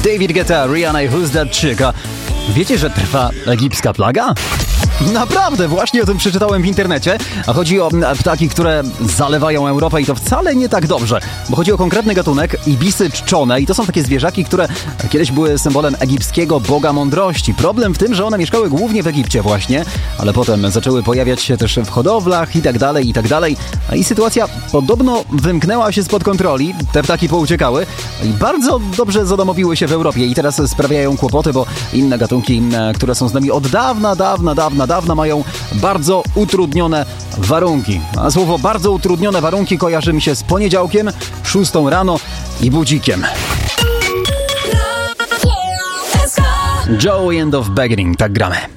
David Guetta, Rihanna i Who's That Chick. Wiecie, że trwa egipska plaga? Naprawdę, właśnie o tym przeczytałem w internecie. A chodzi o ptaki, które zalewają Europę i to wcale nie tak dobrze. Bo chodzi o konkretny gatunek, ibisy czczone i to są takie zwierzaki, które kiedyś były symbolem egipskiego boga mądrości. Problem w tym, że one mieszkały głównie w Egipcie właśnie, ale potem zaczęły pojawiać się też w hodowlach i tak dalej, i tak dalej. I sytuacja podobno wymknęła się spod kontroli. Te ptaki pouciekały i bardzo dobrze zadomowiły się w Europie i teraz sprawiają kłopoty, bo inne gatunki, które są z nami od dawna mają bardzo utrudnione warunki. A słowo bardzo utrudnione warunki kojarzy mi się z poniedziałkiem, 6 rano i budzikiem. Joey and of Beginning, tak gramy.